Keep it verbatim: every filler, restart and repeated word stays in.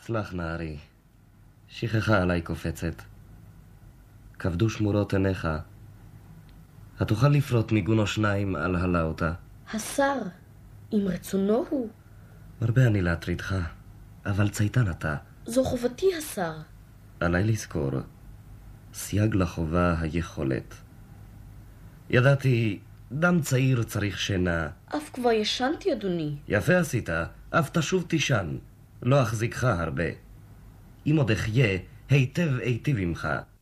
סלח נערי, שכחה עליי קופצת. כבדו שמורות עיניך. התוכל לפרוט ניגון או שניים על הלאותה? השר, אם רצונו הוא. מרבה אני להטרידך, אבל צייתן אתה. זו חובתי, השר. עליי לזכור, סייג לחובה היכולת. ידעתי, דם צעיר צריך שינה. אף כבר ישנתי, אדוני. יפה עשית, אף תשוב תישן. לא אחזיקך הרבה. אם עוד אחיה, היטב היטיב עמך.